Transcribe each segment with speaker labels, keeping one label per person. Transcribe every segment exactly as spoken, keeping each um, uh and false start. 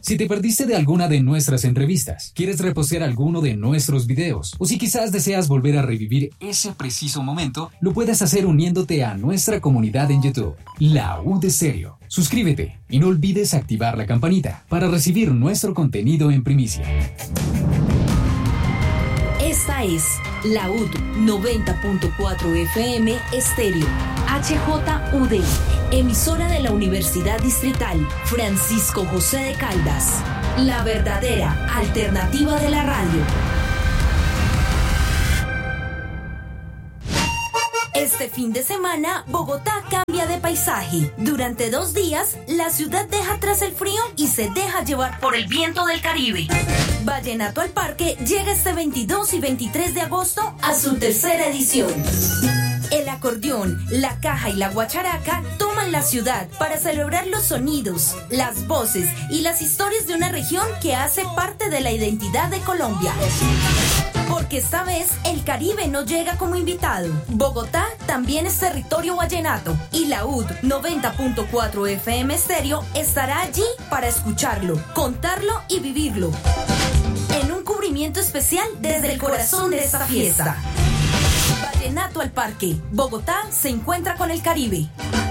Speaker 1: Si te perdiste de alguna de nuestras entrevistas, quieres repostear alguno de nuestros videos, o si quizás deseas volver a revivir ese preciso momento, lo puedes hacer uniéndote a nuestra comunidad en YouTube, La U de Stereo. Suscríbete y no olvides activar la campanita para recibir nuestro contenido en primicia.
Speaker 2: Esta es La U D noventa punto cuatro F M Estéreo, H J U D, emisora de la Universidad Distrital Francisco José de Caldas, la verdadera alternativa de la radio. Este fin de semana, Bogotá cambia de paisaje. Durante dos días, la ciudad deja atrás el frío y se deja llevar por el viento del Caribe. Vallenato al Parque llega este veintidós y veintitrés de agosto a su tercera edición. El acordeón, la caja y la guacharaca toman la ciudad para celebrar los sonidos, las voces y las historias de una región que hace parte de la identidad de Colombia. Porque esta vez el Caribe no llega como invitado. Bogotá también es territorio vallenato y la U D noventa punto cuatro F M Estéreo estará allí para escucharlo, contarlo y vivirlo. En un cubrimiento especial desde el corazón de esta fiesta. Vallenato al Parque. Bogotá se encuentra con el Caribe.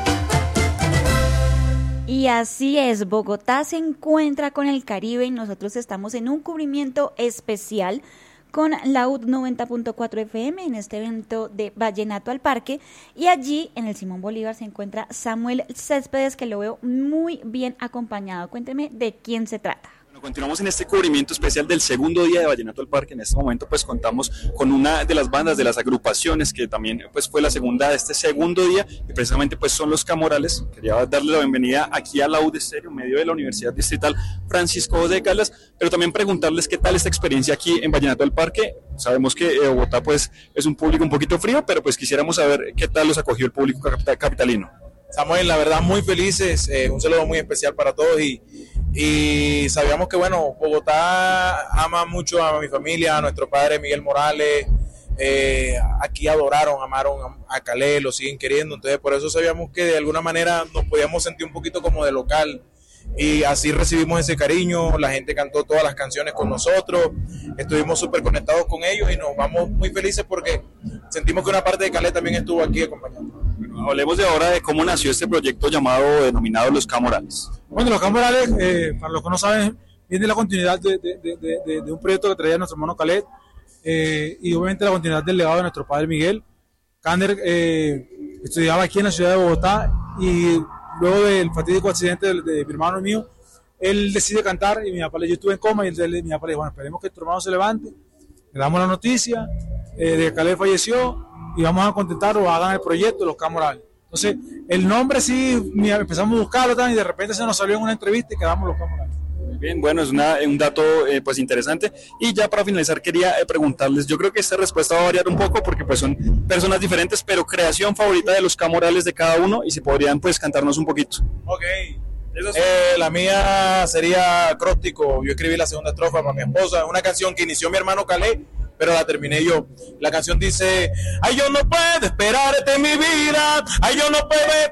Speaker 3: Y así es, Bogotá se encuentra con el Caribe y nosotros estamos en un cubrimiento especial con la U D noventa punto cuatro F M en este evento de Vallenato al Parque, y allí en el Simón Bolívar se encuentra Samuel Céspedes, que lo veo muy bien acompañado. Cuénteme de quién se trata.
Speaker 4: Continuamos en este cubrimiento especial del segundo día de Vallenato al Parque. En este momento pues contamos con una de las bandas, de las agrupaciones que también pues fue la segunda de este segundo día, y precisamente pues son los Camorales. Quería darle la bienvenida aquí a la U de Stereo, medio de la Universidad Distrital Francisco José de Caldas, pero también preguntarles qué tal esta experiencia aquí en Vallenato al Parque. Sabemos que eh, Bogotá pues es un público un poquito frío, pero pues quisiéramos saber qué tal los acogió el público capitalino.
Speaker 5: Samuel, la verdad muy felices, eh, un saludo muy especial para todos, y Y sabíamos que, bueno, Bogotá ama mucho a mi familia, a nuestro padre Miguel Morales. Eh, aquí adoraron, amaron a Calé, lo siguen queriendo. Entonces, por eso sabíamos que de alguna manera nos podíamos sentir un poquito como de local. Y así recibimos ese cariño. La gente cantó todas las canciones con nosotros. Estuvimos súper conectados con ellos y nos vamos muy felices porque sentimos que una parte de Calé también estuvo aquí acompañando.
Speaker 4: Bueno, hablemos de ahora de cómo nació este proyecto llamado, denominado Los Camorales.
Speaker 6: Bueno, Los Camorales, eh, para los que no saben, viene la continuidad de, de, de, de, de un proyecto que traía nuestro hermano Calé, eh, y obviamente la continuidad del legado de nuestro padre Miguel. Kander eh, estudiaba aquí en la ciudad de Bogotá, y luego del fatídico accidente de, de mi hermano y mío, él decide cantar, y mi papá le yo estuve en coma, y él, mi papá le dijo, bueno, esperemos que tu hermano se levante, le damos la noticia eh, de que Calé falleció, y vamos a contentar o hagan el proyecto Los Camorales. Entonces, el nombre sí, empezamos a buscarlo y de repente se nos salió en una entrevista y quedamos Los Camorales.
Speaker 4: Muy bien, bueno, es una, un dato eh, pues interesante. Y ya para finalizar quería eh, preguntarles, yo creo que esta respuesta va a variar un poco porque pues son personas diferentes, pero creación favorita de Los Camorales de cada uno, y si podrían pues cantarnos un poquito.
Speaker 5: Ok, eh, la mía sería Acróstico. Yo escribí la segunda estrofa para mi esposa, una canción que inició mi hermano Calé, pero la terminé yo. La canción dice: ay, yo no puedo esperarte en mi vida, ay, yo no puedo